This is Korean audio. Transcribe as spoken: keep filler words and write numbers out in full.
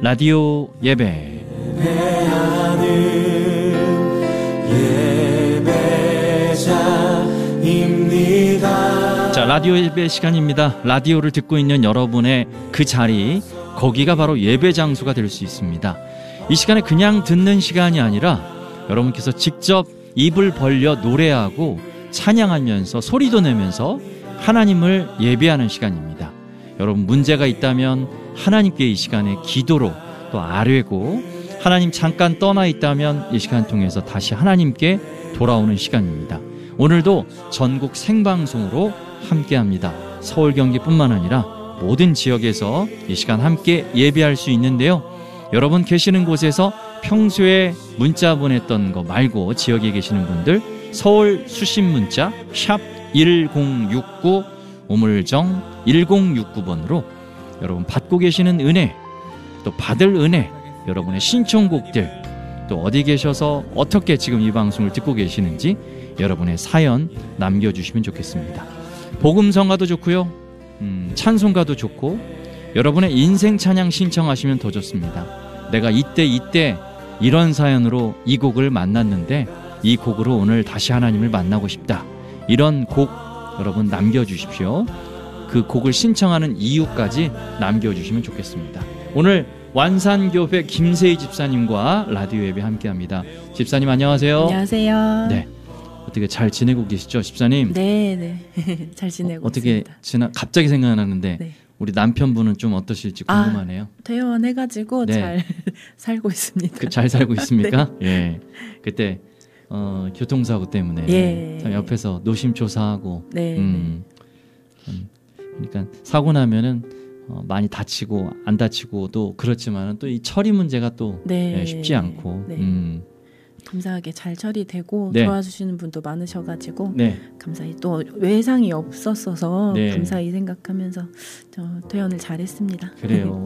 라디오 예배. 자, 라디오 예배 시간입니다. 라디오를 듣고 있는 여러분의 그 자리, 거기가 바로 예배 장소가 될 수 있습니다. 이 시간에 그냥 듣는 시간이 아니라 여러분께서 직접 입을 벌려 노래하고 찬양하면서 소리도 내면서 하나님을 예배하는 시간입니다. 여러분, 문제가 있다면 하나님께 이 시간에 기도로 또 아뢰고, 하나님 잠깐 떠나 있다면 이 시간 통해서 다시 하나님께 돌아오는 시간입니다. 오늘도 전국 생방송으로 함께합니다. 서울, 경기뿐만 아니라 모든 지역에서 이 시간 함께 예배할 수 있는데요. 여러분 계시는 곳에서 평소에 문자 보냈던 거 말고 지역에 계시는 분들 서울 수신 문자 샵 일공육구, 우물정 일공육구 번으로 여러분 받고 계시는 은혜, 또 받을 은혜, 여러분의 신청곡들, 또 어디 계셔서 어떻게 지금 이 방송을 듣고 계시는지 여러분의 사연 남겨주시면 좋겠습니다. 복음성가도 좋고요, 음, 찬송가도 좋고, 여러분의 인생 찬양 신청하시면 더 좋습니다. 내가 이때 이때 이런 사연으로 이 곡을 만났는데 이 곡으로 오늘 다시 하나님을 만나고 싶다, 이런 곡 여러분 남겨주십시오. 그 곡을 신청하는 이유까지 남겨주시면 좋겠습니다. 오늘 완산교회 김세희 집사님과 라디오 예배 함께합니다. 집사님 안녕하세요. 안녕하세요. 네, 어떻게 잘 지내고 계시죠, 집사님? 네, 네. 잘 지내고 어, 어떻게 있습니다. 지나 갑자기 생각나는데 네. 우리 남편분은 좀 어떠실지 궁금하네요. 아, 퇴원해가지고 네. 잘 살고 있습니다. 그, 잘 살고 있습니까? 네. 예. 그때 어, 교통사고 때문에 예. 참 옆에서 노심초사하고, 네. 음, 음, 그러니까 사고 나면은 어, 많이 다치고 안 다치고도 그렇지만은 또 이 처리 문제가 또 네. 예, 쉽지 않고. 네. 음. 감사하게 잘 처리되고 네. 도와주시는 분도 많으셔가지고 네. 감사히 또 외상이 없었어서 네. 감사히 생각하면서 저 퇴원을 잘했습니다. 그래요.